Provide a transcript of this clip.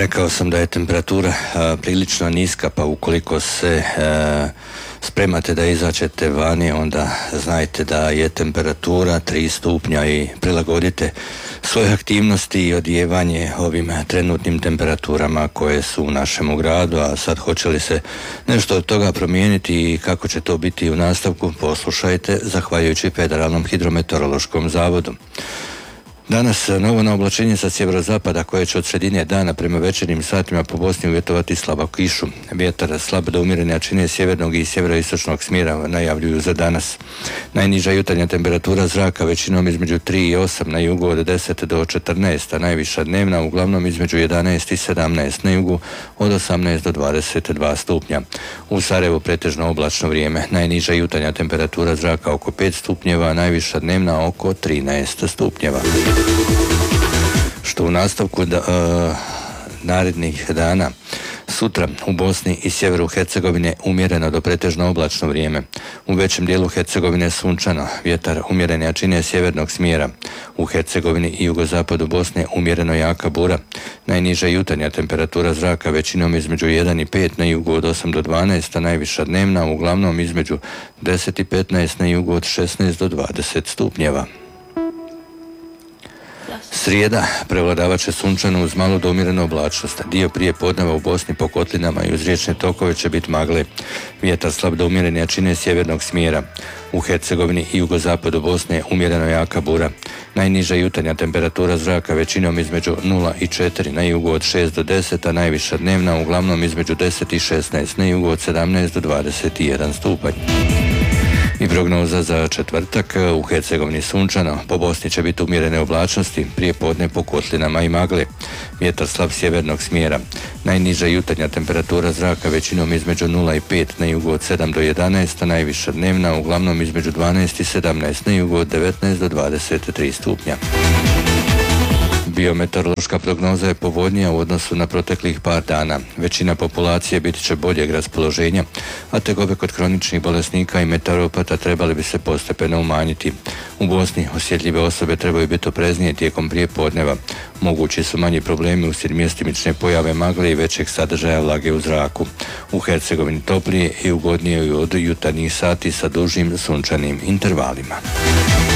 Rekao sam da je temperatura prilično niska, pa ukoliko se spremate da izađete vani, onda znajte da je temperatura 3 stupnja i prilagodite svoje aktivnosti i odijevanje ovim trenutnim temperaturama koje su u našem gradu. A sad, hoće li se nešto od toga promijeniti i kako će to biti u nastavku, poslušajte zahvaljujući Federalnom hidrometeorološkom zavodu. Danas novo naoblačenje sa sjeverozapada koje će od sredine dana prema večernjim satima po Bosni uvjetovati slabu kišu. Vjetar slab do umjerene jačine sjevernog i sjeveroistočnog smjera najavljuju za danas. Najniža jutarnja temperatura zraka većinom između 3 i 8, na jugu od 10 do 14, a najviša dnevna uglavnom između 11 i 17, na jugu od 18 do 22 stupnja. U Sarajevu pretežno oblačno vrijeme. Najniža jutarnja temperatura zraka oko 5 stupnjeva, a najviša dnevna oko 13 stupnjeva. Što u nastavku narednih dana. Sutra u Bosni i sjeveru Hercegovine umjereno do pretežno oblačno vrijeme. U većem dijelu Hercegovine sunčano, vjetar umjerene jačine sjevernog smjera. U Hercegovini i jugozapadu Bosne umjereno jaka bura. Najniža jutarnja temperatura zraka većinom između 1 i 5, na jugu od 8 do 12, a najviša dnevna uglavnom između 10 i 15, na jugu od 16 do 20 stupnjeva. Srijeda prevladavat će sunčano uz malu do umjerenu oblačnost. Dio prije podneva u Bosni po kotlinama i uz riječne tokove će biti magle. Vjetar slab do umjerene jačine sjevernog smjera. U Hercegovini i jugozapadu Bosne umjereno jaka bura. Najniža jutarnja temperatura zraka većinom između 0 i 4, na jugu od 6 do 10, a najviša dnevna uglavnom između 10 i 16, na jugu od 17 do 21 stupanj. I prognoza za četvrtak: u Hercegovini sunčano, po Bosni će biti umjerene oblačnosti, prije podne po kotlinama i magle. Vjetar slab sjevernog smjera. Najniža jutarnja temperatura zraka većinom između 0 i 5, na jugu od 7 do 11, a najviša dnevna uglavnom između 12 i 17, na jugu od 19 do 23 stupnja. Biometeorološka prognoza je povoljnija u odnosu na proteklih par dana. Većina populacije biti će boljeg raspoloženja, a tegobe kod kroničnih bolesnika i meteoropata trebali bi se postepeno umanjiti. U Bosni osjetljive osobe trebaju biti opreznije tijekom prijepodneva. Mogući su manji problemi uslijed mjestimične pojave magle i većeg sadržaja vlage u zraku. U Hercegovini toplije i ugodnije od jutarnjih sati sa dužim sunčanim intervalima.